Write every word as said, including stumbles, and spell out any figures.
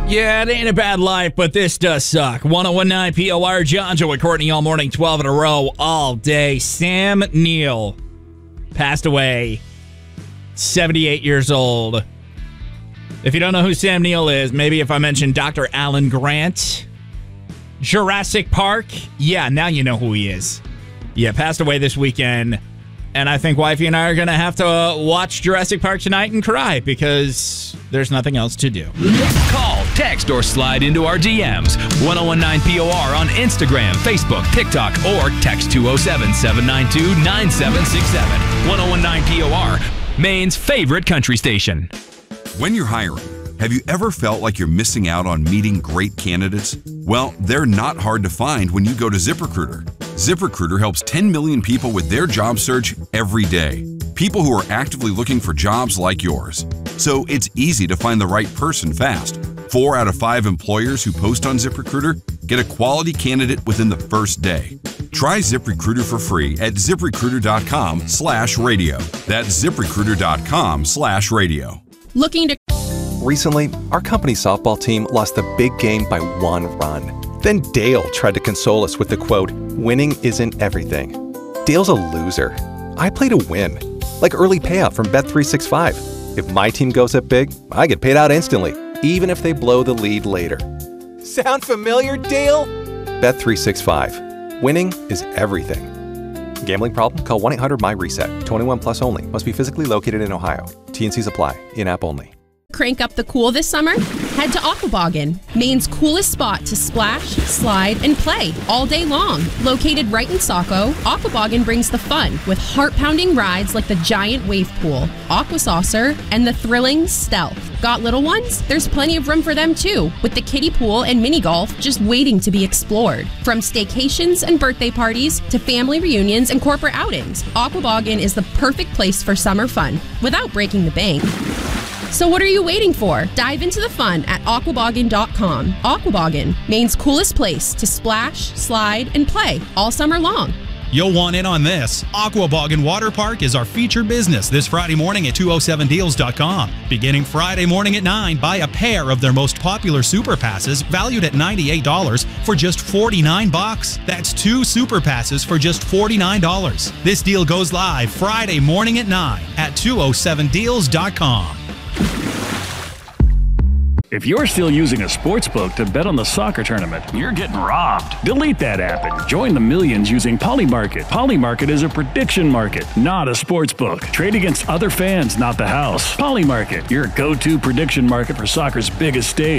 Yeah, it ain't a bad life, but this does suck. ten nineteen P O R, John, Joe, and Courtney all morning, twelve in a row, all day. Sam Neill passed away, seventy-eight years old. If you don't know who Sam Neill is, maybe if I mention Doctor Alan Grant, Jurassic Park, yeah, now you know who he is. Yeah, passed away this weekend. And I think Wifey and I are going to have to uh, watch Jurassic Park tonight and cry because there's nothing else to do. Call, text, or slide into our D Ms. ten nineteen P O R on Instagram, Facebook, TikTok, or text two oh seven, seven nine two, nine seven six seven. ten nineteen P O R, Maine's favorite country station. When you're hiring, have you ever felt like you're missing out on meeting great candidates? Well, they're not hard to find when you go to ZipRecruiter. ZipRecruiter helps ten million people with their job search every day. People who are actively looking for jobs like yours. So it's easy to find the right person fast. Four out of five employers who post on ZipRecruiter get a quality candidate within the first day. Try ZipRecruiter for free at ZipRecruiter.com slash radio. That's ZipRecruiter.com slash radio. Looking to... Recently, our company's softball team lost the big game by one run. Then Dale tried to console us with the quote, "Winning isn't everything." Dale's a loser. I play to win. Like early payout from Bet three sixty-five. If my team goes up big, I get paid out instantly, even if they blow the lead later. Sound familiar, Dale? Bet three sixty-five. Winning is everything. Gambling problem? Call one eight hundred my reset. twenty-one plus only. Must be physically located in Ohio. T and Cs apply. In-app only. Crank up the cool this summer? Head to Aquaboggin, Maine's coolest spot to splash, slide, and play all day long. Located right in Saco, Aquaboggin brings the fun with heart-pounding rides like the giant wave pool, Aqua Saucer, and the thrilling Stealth. Got little ones? There's plenty of room for them too, with the kiddie pool and mini golf just waiting to be explored. From staycations and birthday parties to family reunions and corporate outings, Aquaboggin is the perfect place for summer fun without breaking the bank. So what are you waiting for? Dive into the fun at aquaboggin dot com. Aquaboggin, Maine's coolest place to splash, slide, and play all summer long. You'll want in on this. Aquaboggin Water Park is our featured business this Friday morning at two oh seven deals dot com. Beginning Friday morning at nine, buy a pair of their most popular super passes valued at ninety-eight dollars for just forty-nine bucks. That's two super passes for just forty-nine dollars. This deal goes live Friday morning at nine at two oh seven deals dot com. If you're still using a sportsbook to bet on the soccer tournament, you're getting robbed. Delete that app and join the millions using Polymarket. Polymarket is a prediction market, not a sportsbook. Trade against other fans, not the house. Polymarket, your go-to prediction market for soccer's biggest stage.